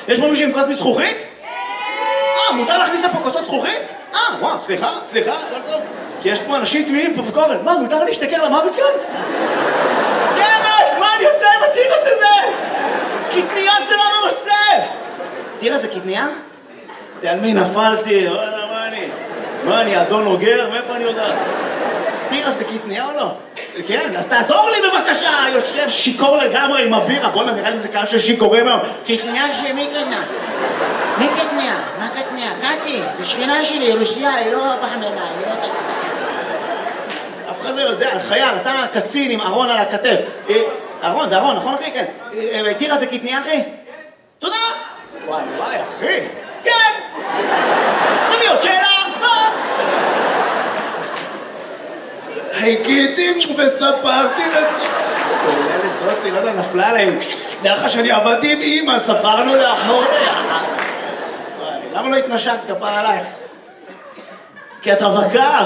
יש פה מישהו עם כוס מזכוכית? מותר להכניס לפה כוסות זכוכית? וואו, סליחה, הכל טוב. כי יש פה אנשים תמימים פה בקורן. מה, מותר להשתכר למוות כאן? דמש, מה אני עושה עם הטירס הזה? קטניות זה לא ממסטל! תראה, זה קטניה? על מי נפלתי? מה אני, אדון אוגר? מאיפה אני יודעת? תראה, זה קטניה או לא? כן, אז תעזור לי בבקשה! יושב שיקור לגמרי עם הבירה. בוא'נה, נראה לי זה קהל של שיכורים היום. קטניה שמי קטניה? מי קטניה? מה קטניה? קטי, זה שכנה שלי, רוסיה, היא לא פחממה, היא לא קטניה. אף אחד לא יודע, חייל, אתה קצין עם ארון על הכתף. ארון, זה ארון, נכון אחי? כן. תראה, זה קטניה אחי? תודה! וואי, אחי! כן! תביא עוד שאלה! מה? חיכיתי וספרתי צוללת זאתי, לא יודע, נפלה עליהם. דרך שאני עבדתי עם אמא, ספרנו לאחור ביחד. למה לא התנשקת כפר עלייך? כי את רווקה.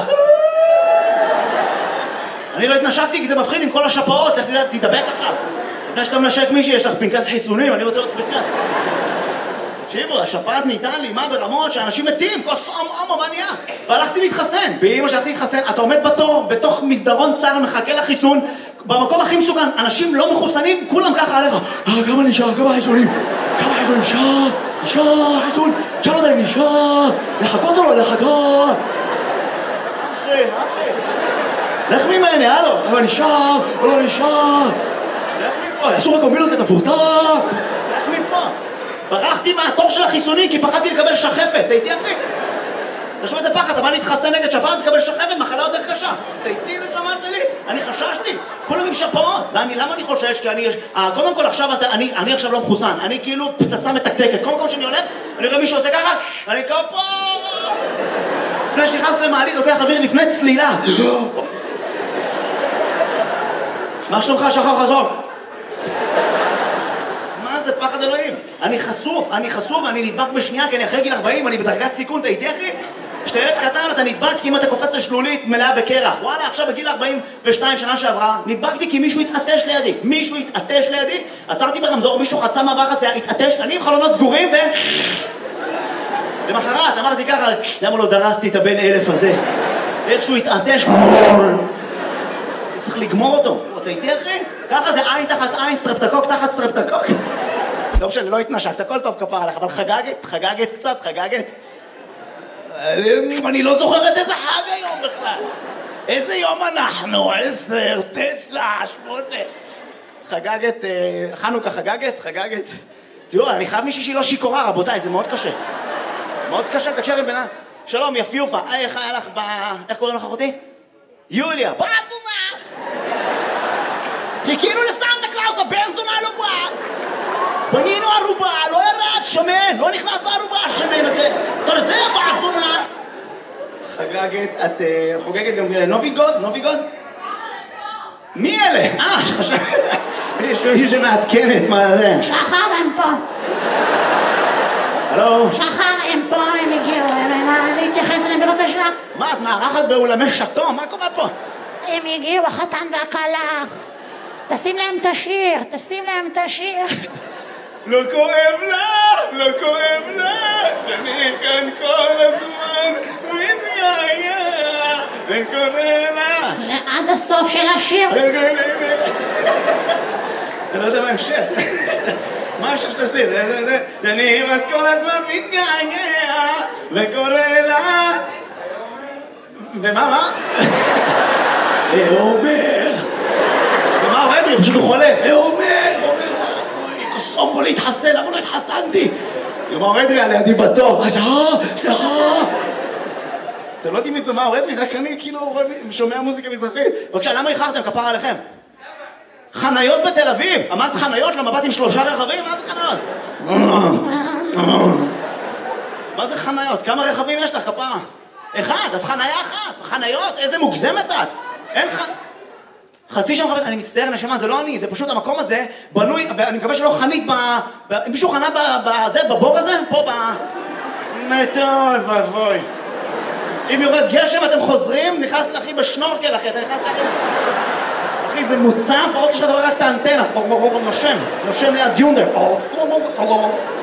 אני לא התנשקתי כי זה מפחיד עם כל השפעות. תדבק עכשיו. לפני שאתה מנשק מישהי, יש לך פנקס חיסונים, אני רוצה עוד פנקס. תקשיבו, השפעת נהייתה לי מה ברמות שאנשים מתים, כוס מה נהיה? והלכתי להתחסן. באמא שהלכתי להתחסן, אתה עומד בתור, בתוך מסדרון צר, מחכה לחיסון, במקום הכי מסוכן, אנשים לא מחוסנים, כולם ככה עליך. כמה נשאר, כמה חיסונים? נשאר, חיסון, תשאל אותם, נשאר, לחכות או לא לחכות? אחי. לך ממני, הלו, אבל נשאר או לא נשאר? לך מפה, אסור הקומבינות, אתה מפורסם. לך מפה. ברחתי מהתור של החיסונים כי פחדתי לקבל שחפת, תהייתי אחי? תשמע איזה פחד, אתה בא להתחסן נגד שפעת, תקבל שחפת, מחלה יותר קשה. תהייתי לשמעת שלי, אני חששתי, כולם עם שפעות. למה אני חושש? כי אני, קודם כל עכשיו, אני עכשיו לא מחוסן, אני כאילו פצצה מתקתקת. קודם כל שאני הולך, אני רואה מישהו עושה ככה, אני כפה. לפני שנכנס למעלית, לוקח אוויר לפני צלילה. מה שלומך, שחר חזון? זה פחד אלוהים. אני חשוף, אני נדבק בשנייה, כי אני אחרי גיל 40, אני בדרגת סיכון, אתה איתי אחי? כשאתה ילד קטן אתה נדבק אם אתה קופץ לשלולית מלאה בקרח. וואלה, עכשיו בגיל 42 שנה שעברה, נדבקתי כי מישהו התעטש לידי. עצרתי ברמזור, מישהו חצה מעבר חצייה, התעטש, אני עם חלונות סגורים למחרת אמרתי ככה, למה לא דרסתי את הבן 1000 הזה? איכשהו התעטש, צריך לגמור אותו. אתה איתי אחי? ככה זה עין תחת עין, סטרפטקוק תחת סטרפטקוק. לא משנה, לא התנשקת, הכל טוב כפר עליך, אבל חגגת קצת. אני לא זוכרת איזה חג היום בכלל. איזה יום אנחנו? 10, 9, 8. חגגת, חנוכה חגגת. תראו, אני חייב מישהי שהיא לא שיכורה, רבותיי, זה מאוד קשה. מאוד קשה, תקשר עם בינה. שלום, יפיופה, איך היה לך איך קוראים לך אחותי? יוליה, בעצומה! חיכינו לסנטה קלאוס, הבן זונה לא בא! בנינו ערובה, לא ירד, שמן, לא נכנס בערובה, השמן הזה. אתה יודע, בעצונה! חגגת, את חוגגת גם נוביגוד? מי אלה? שחשב... יש מישהו שמעדכנת, מה זה? שחר, הם פה. הלו? שחר, הם פה, הם הגיעו, להתייחס אליהם בבקשה. מה, את מארחת באולמי שטו? מה קורה פה? הם הגיעו, החתן והכלה. תשים להם את השיר. לא כואב לה, שאני כאן כל הזמן מתגעגע, וקורא לה. עד הסוף של השיר. אני לא יודע מה המשך. מה המשך שתעשי? שאני כמעט כל הזמן מתגעגע, וקורא לה. ומה? ואומר. זה מה עובד לי? פשוט הוא חולה. ואומר, קוסום בו להתחסן, למה לא התחסנתי? יאמר אדרי על ידי בתור. סליחה. אתם לא יודעים מי זה מה אדרי, רק אני כאילו שומע מוזיקה מזרחית. בבקשה, למה איחרתם? כפר עליכם. חניות בתל אביב. אמרת חניות למבט עם 3 רכבים? מה זה חניות? מה זה חניות? כמה רכבים יש לך, כפרה? 1, אז חניה 1. חניות, איזה מוגזמת את. אין חצי שם חפש, אני מצטער נשמה, זה לא אני, זה פשוט המקום הזה בנוי, ואני מקווה שלא חנית מישהו חנה בבור הזה? פה טוב, אבוי. אם יורד גשם אתם חוזרים, נכנס לאחי בשנורקל אחי, אתה נכנס לאחי... אחי, זה מוצף, עוד יש לך דבר רק את האנטנה, נושם ליד יונדר.